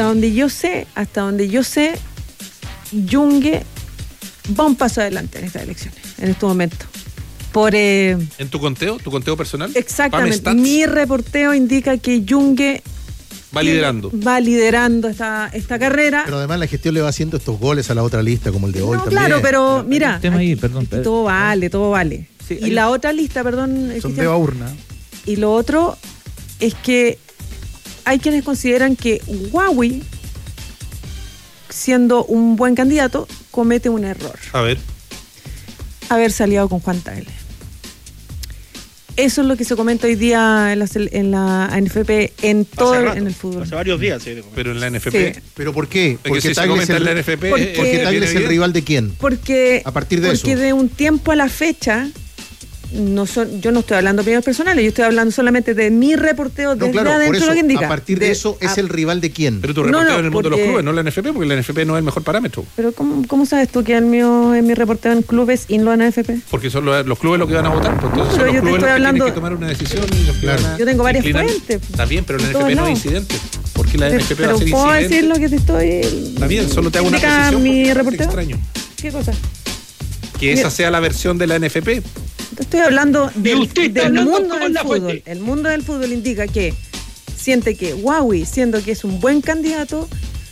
donde yo sé, Yungue va un paso adelante en estas elecciones, en estos momentos. ¿En tu conteo personal? Exactamente. Mi reporteo indica que Yungue va liderando esta carrera. Pero además la gestión le va haciendo estos goles a la otra lista, como el de hoy también. Claro, pero mira, perdón. Todo vale. Sí, y la otra lista, perdón. Sondeo a urna. Y lo otro es que hay quienes consideran que Huawei, siendo un buen candidato, comete un error. A ver. Haberse aliado con Juan Tagle. Eso es lo que se comenta hoy día en la NFP, en el fútbol. Hace varios días. Pero en la NFP. Sí. ¿Pero por qué? Porque si Tagle es en la NFP. Porque Tagle es el rival de quién. Porque a partir de eso. Porque de un tiempo a la fecha, yo no estoy hablando de opiniones personales, yo estoy hablando solamente de mi reporteo desde adentro, lo que indica. A partir de eso, ¿es el rival de quién? Pero tu reporteo en el mundo de los clubes, no la NFP, porque la NFP no es el mejor parámetro. Pero ¿cómo sabes tú que el mío es mi reporteo en clubes y no en NFP? Porque son los clubes los que van a votar, pues, entonces son los clubes los que tienen que tomar una decisión. Yo tengo varias fuentes. Está bien, pero la NFP no es incidente. ¿Por qué la NFP va a ser incidente? Pero puedo decir lo que te estoy... Está bien, solo te hago una precisión. ¿Mi reporteo? Extraño. ¿Qué cosa? Que esa sea la versión de la NFP. Estoy hablando del mundo del fútbol. El mundo del fútbol indica que siente que Huawei, siendo que es un buen candidato,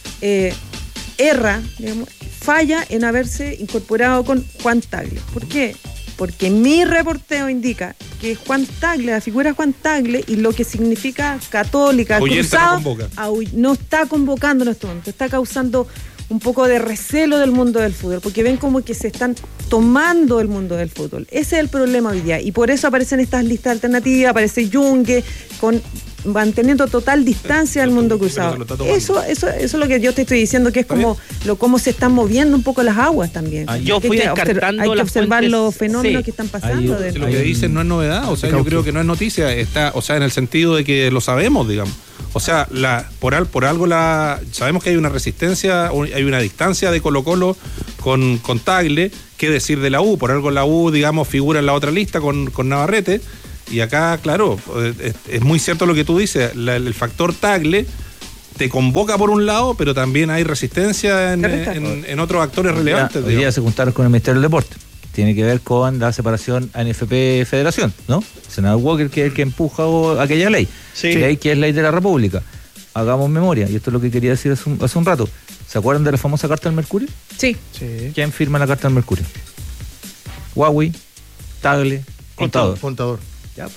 erra, digamos, falla en haberse incorporado con Juan Tagle. ¿Por qué? Porque mi reporteo indica que Juan Tagle, la figura Juan Tagle y lo que significa Católica, Cruzado, no está convocando en este momento, está causando un poco de recelo del mundo del fútbol, porque ven como que se están tomando el mundo del fútbol. Ese es el problema hoy día, y por eso aparecen estas listas alternativas, aparece Yungue, manteniendo total distancia del mundo cruzado. Eso es lo que yo te estoy diciendo, que es como cómo se están moviendo un poco las aguas también. Yo fui descartando hay que observar fuentes, los fenómenos que están pasando. Lo que dicen no es novedad, o sea, yo creo que no es noticia, está, o sea, en el sentido de que lo sabemos, digamos. O sea, por algo sabemos que hay una resistencia, hay una distancia de Colo-Colo con Tagle, qué decir de la U, por algo la U, digamos, figura en la otra lista con Navarrete, y acá, claro, es muy cierto lo que tú dices, el factor Tagle te convoca por un lado, pero también hay resistencia en otros actores relevantes. Hoy día se juntaron con el Ministerio del Deporte. Tiene que ver con la separación ANFP-Federación, ¿no? El senador Walker, que es el que empuja aquella ley, ley que es ley de la República. Hagamos memoria, y esto es lo que quería decir hace un rato. ¿Se acuerdan de la famosa Carta del Mercurio? Sí. ¿Quién firma la Carta del Mercurio? Huawei, Tagle, Contador. Ya.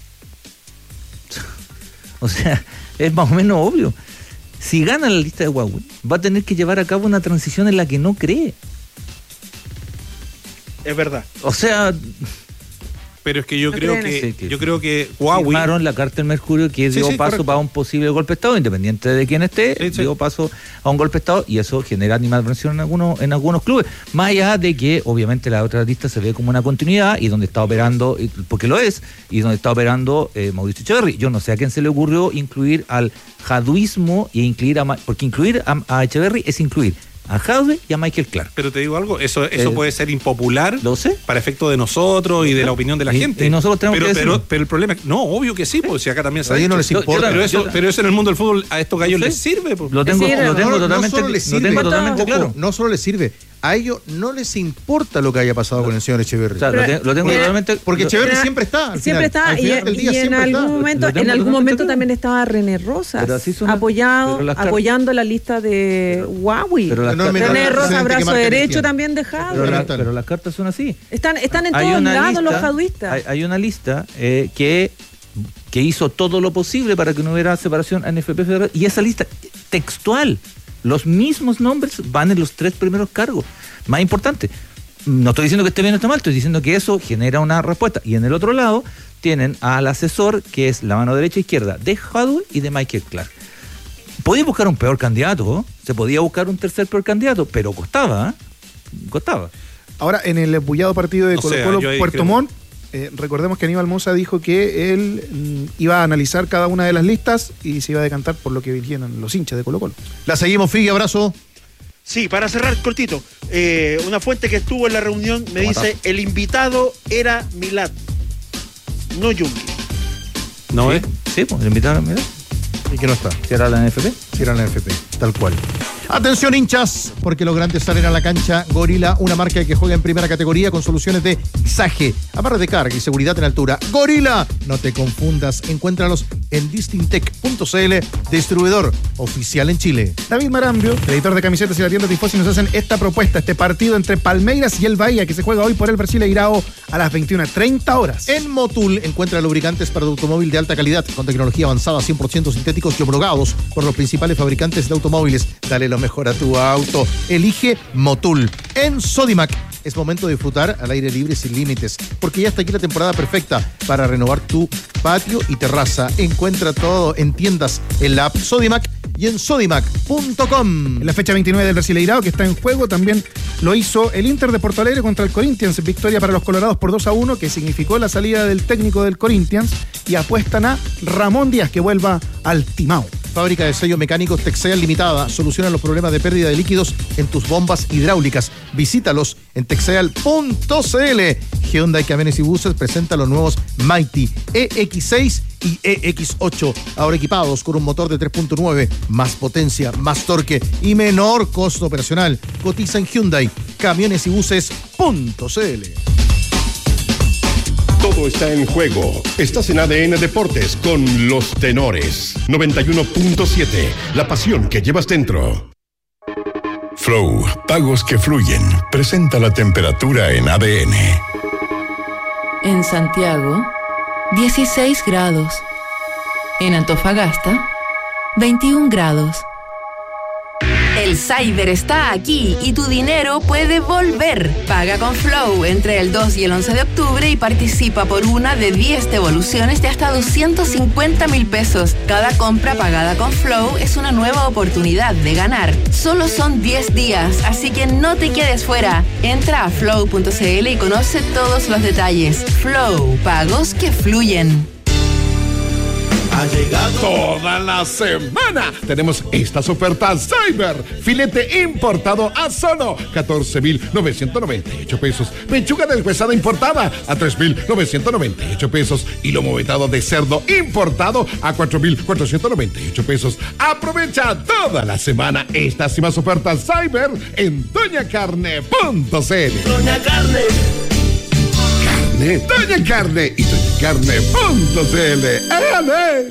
O sea, es más o menos obvio. Si gana la lista de Huawei, va a tener que llevar a cabo una transición en la que no cree. Es verdad. O sea, pero es que yo creo que Huawei firmaron la Carta del Mercurio, que dio paso correcto para un posible golpe de Estado, independiente de quién esté, dio paso a un golpe de Estado, y eso genera animadversión en algunos clubes, más allá de que obviamente la otra lista se ve como una continuidad, y donde está operando, porque lo es, y donde está operando Mauricio Echeverri. Yo no sé a quién se le ocurrió incluir al jaduismo porque incluir a Echeverri es incluir a Jadwe y a Michael Clark. Pero te digo algo, eso puede ser impopular, lo sé, para efecto de nosotros y de la opinión de la gente. Y nosotros tenemos que decirlo. Pero el problema, no, obvio que sí, porque si acá también a ellos no les importa. Pero eso en el mundo del fútbol a estos gallos les sirve. Pues. Lo tengo totalmente claro. No solo les sirve, a ellos no les importa lo que haya pasado con el señor Echeverri. O sea, lo tengo totalmente. Porque Echeverri siempre está. Siempre está, y en algún momento también estaba René Rosas apoyando la lista de Huawei. René Rosas, brazo derecho también dejado. Pero las cartas son así. Están en todos lados los jaduistas. Hay una lista que hizo todo lo posible para que no hubiera separación ANFP-Federación, y esa lista textual, los mismos nombres van en los 3 primeros cargos. Más importante, no estoy diciendo que esté bien o esté mal, estoy diciendo que eso genera una respuesta. Y en el otro lado tienen al asesor, que es la mano derecha e izquierda de Jadwe y de Michael Clark. Podía buscar un peor candidato, se podía buscar un tercer peor candidato, pero costaba. Ahora, en el bullado partido de Colo-Colo Puerto Montt, recordemos que Aníbal Mosa dijo que él iba a analizar cada una de las listas y se iba a decantar por lo que dijeron los hinchas de Colo-Colo. La seguimos, Figue, abrazo. Sí, para cerrar cortito, una fuente que estuvo en la reunión me dice, el invitado era Milad, no Yungue. ¿No es? Sí, pues el invitado era Milad. ¿Y que no está? ¿Si era la NFP? Si era la NFP, tal cual. Atención, hinchas, porque los grandes salen a la cancha. Gorila, una marca que juega en primera categoría con soluciones de visaje, amarre de carga y seguridad en altura. Gorila, no te confundas, encuéntralos en distintec.cl, distribuidor oficial en Chile. David Marambio, editor de camisetas y la tienda Tifosi, nos hacen esta propuesta, este partido entre Palmeiras y el Bahía, que se juega hoy por el Brasileirao a las 21:30 horas. En Motul encuentra lubricantes para tu automóvil de alta calidad, con tecnología avanzada, 100% sintéticos y homologados por los principales fabricantes de automóviles. Dale lo mejor a tu auto. Elige Motul. En Sodimac es momento de disfrutar al aire libre sin límites, porque ya está aquí la temporada perfecta para renovar tu patio y terraza. Encuentra todo en tiendas, en la app Sodimac y en sodimac.com. En la fecha 29 del Brasileirao, que está en juego, también lo hizo el Inter de Porto Alegre contra el Corinthians. Victoria para los colorados por 2-1, que significó la salida del técnico del Corinthians, y apuestan a Ramón Díaz, que vuelva al Timao. Fábrica de sellos mecánicos Texeal Limitada. Soluciona los problemas de pérdida de líquidos en tus bombas hidráulicas. Visítalos en texeal.cl. Hyundai Camiones y Buses presenta los nuevos Mighty EX6 y EX8. Ahora equipados con un motor de 3.9, más potencia, más torque y menor costo operacional. Cotiza en Hyundai Camiones y Buses.cl. Todo está en juego. Estás en ADN Deportes con Los Tenores. 91.7. La pasión que llevas dentro. Flow, pagos que fluyen. Presenta la temperatura en ADN. En Santiago, 16 grados. En Antofagasta, 21 grados. El Cyber está aquí y tu dinero puede volver. Paga con Flow entre el 2 y el 11 de octubre y participa por una de 10 devoluciones de hasta 250,000 pesos. Cada compra pagada con Flow es una nueva oportunidad de ganar. Solo son 10 días, así que no te quedes fuera. Entra a flow.cl y conoce todos los detalles. Flow, pagos que fluyen. Ha llegado toda la semana. Tenemos estas ofertas Cyber. Filete importado a solo 14,998 pesos. Pechuga deshuesada importada a 3,998 pesos. Y lomo vetado de cerdo importado a 4,498 pesos. Aprovecha toda la semana estas y más ofertas Cyber en doñacarne.cl. Doña Carne. Doña Carne y doñacarne.cl. ¡Éale!